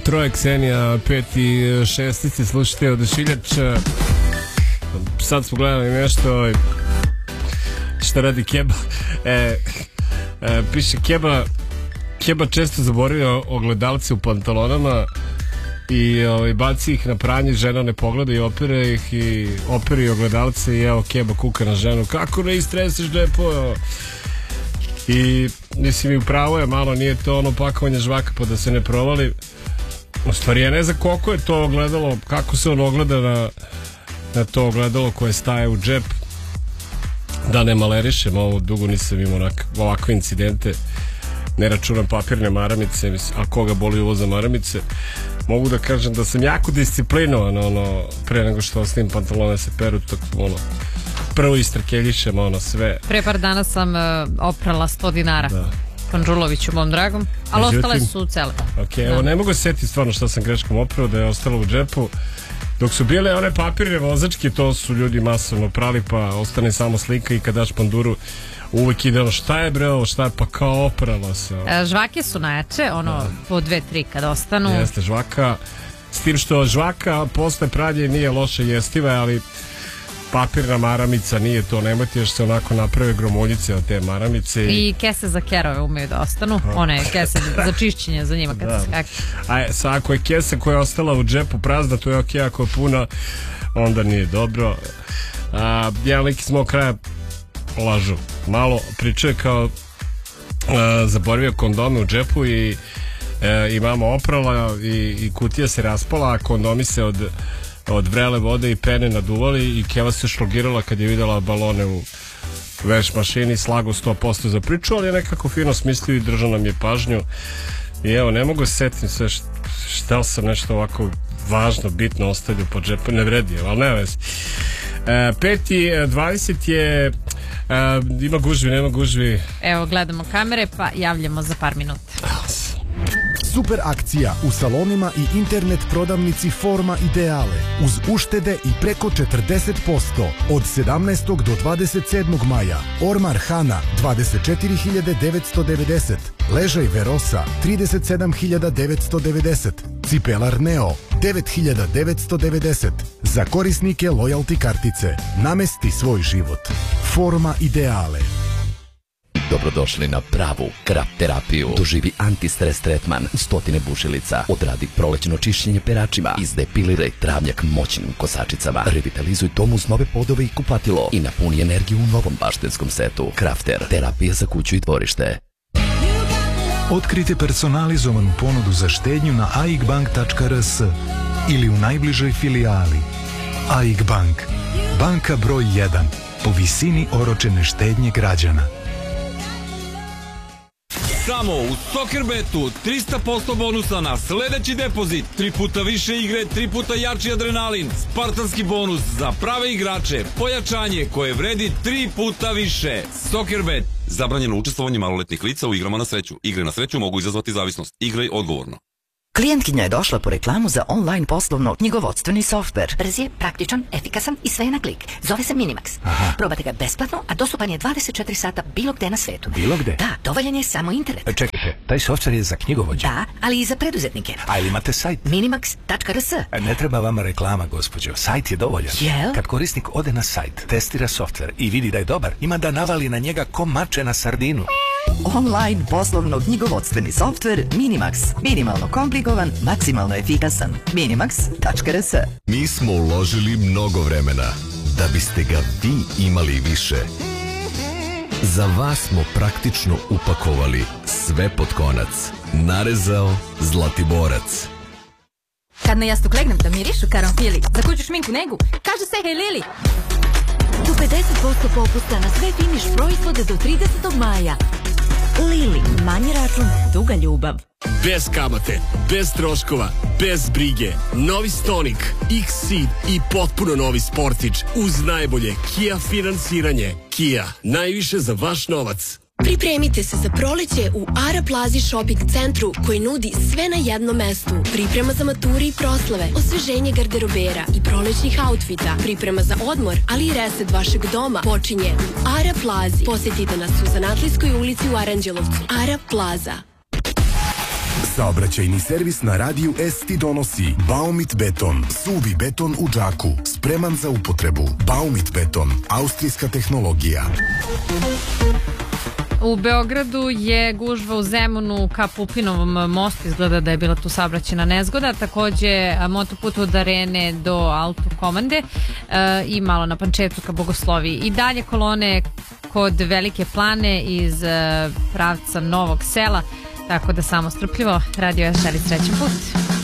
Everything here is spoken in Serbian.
Troje Ksenija, 5 i 6, slušajte Odašiljač. Sad smo gledali nešto šta radi Keba. Piše Keba često zaboravio ogledalce u pantalonama i baci ih na pranje, žena ne pogleda i opere ih i operi ogledalce i evo Keba kuka na ženu, kako ne istreseš lepo. I mislim i upravo je malo, nije to ono pakovanje žvaka pa da se ne provali. U stvari ja ne znam koliko je to ogledalo, kako se on ogleda na to ogledalo koje staje u džep. Da ne malerišem, ovo dugo nisam imao ovakve incidente, ne računam papirne maramice, a koga boli uvo za maramice. Mogu da kažem da sam jako disciplinovan, pre nego što ostavim pantalone se peru, tako prvo istrakeljišem sve. Pre par dana sam oprala 100 dinara. Da. Konđuloviću, mom dragom, ali ostale su cele. Ok, evo ne mogu setiti stvarno šta sam greškom oprao da je ostalo u džepu. Dok su bile one papirne vozačke, to su ljudi masovno prali, pa ostane samo slika i kad daš panduru uvek ide ono šta je bre ovo, šta je, pa kao oprala se. Žvake su najjače, po 2-3 kad ostanu. Jeste žvaka, s tim što žvaka posle pranje nije loše jestiva, ali papirna maramica nije to, nemojte još se onako naprave gromoljice od te maramice. I kese za kerove umeju da ostanu, one kese za čišćenje za njima kad se skaki. Ako je kesa koja je ostala u džepu prazna, to je ok, ako je puna, onda nije dobro. Jedan lik iz mog kraja lažu, malo pričaju kao zaboravio kondome u džepu i mama oprala i kutija se raspala, a kondomi se od vrele vode i pene naduvali i Keva se šlogirala kad je videla balone u veš mašini, slago 100% za priču, ali je nekako fino smislio i držao nam je pažnju. I evo, ne mogu se setim sve šta sam nešto ovako važno, bitno ostavio po džepu, ne vredi, ali ne vezi. 5:20 je, ima gužvi, nema gužvi. Evo, gledamo kamere pa javljamo za par minuta. Super akcija u salonima i internet prodavnici Forma Ideale uz uštede i preko 40% od 17. do 27. maja. Ormar Hana 24.990, ležaj Verosa 37.990, cipelar Neo 9.990. Za korisnike lojalti kartice. Namesti svoj život. Forma Ideale. Dobrodošli na pravu krap terapiju. Doživi antistres tretman, 100 bušilica. Odradi prolećno čišćenje peračima. Izdepiliraj travnjak moćnim kosačicama. Revitalizuj dom uz nove podove i kupatilo. I napuni energiju u novom baštenskom setu. Crafter, terapija za kuću i dvorište. Otkrite personalizovanu ponudu za štednju na aigbank.rs ili u najbližoj filijali. AIG Bank. Banka broj 1 po visini oročene štednje građana. Samo u Soccerbetu 300% bonusa na sledeći depozit, 3 puta više igre, 3 puta jači adrenalin, spartanski bonus za prave igrače, pojačanje koje vredi 3 puta više. Soccerbet. Zabranjeno učestvovanje maloletnih lica u igrama na sreću. Igre na sreću mogu izazvati zavisnost. Igraj odgovorno. Klijentkinja je došla po reklamu za online poslovno knjigovodstveni softver. Brz je, praktičan, efikasan i sve je na klik. Zove se Minimax. Probate ga besplatno, a dostupan je 24 sata bilo gde na svetu. Bilo gde? Da, dovoljan je samo internet. Čekajte, taj softver je za knjigovođe? Da, ali i za preduzetnike. A ili imate sajt? Minimax.rs. Ne treba vama reklama, gospođo. Sajt je dovoljan. Jel? Kad korisnik ode na sajt, testira softver i vidi da je dobar, ima da navali na njega ko mače na sardinu. Online poslovno knjigovodstveni softver Minimax. Minimalno komplikovan, maksimalno efikasan. Minimax.rs. Mi smo uložili mnogo vremena da biste ga vi imali više. Za vas smo praktično upakovali sve pod konac. Narezao Zlatiborac. Kad na jastuk legnem da mirišu karanfili, za kuću šminku negu, kaže se hej Lili. Do 50% popusta na sve finiš proizvode do 30. maja. Lili, manji račun, duga ljubav. Bez kamate, bez troškova, bez brige. Novi Stonic, X-Seed i potpuno novi Sportage uz najbolje Kia finansiranje. Kia, najviše za vaš novac. Pripremite se za proleće u Ara Plazi Shopping centru koji nudi sve na jednom mestu. Priprema za maturi i proslave, osveženje garderobera i prolećnih outfita, priprema za odmor, ali i reset vašeg doma počinje u Ara Plazi. Posjetite nas u Zanatlijskoj ulici u Aranđelovcu. Ara Plaza. Saobraćajni servis na radiju S ti donosi Baumit beton, suvi beton u džaku, spreman za upotrebu. Baumit beton, austrijska tehnologija. U Beogradu je gužva u Zemunu ka Pupinovom mostu, izgleda da je bila tu saobraćajna nezgoda, takođe motoput od Arene do Autokomande i malo na Pančevcu ka Bogosloviji. I dalje kolone kod Velike Plane iz pravca Novog Sela, tako da samo strpljivo. Radio je srećan put.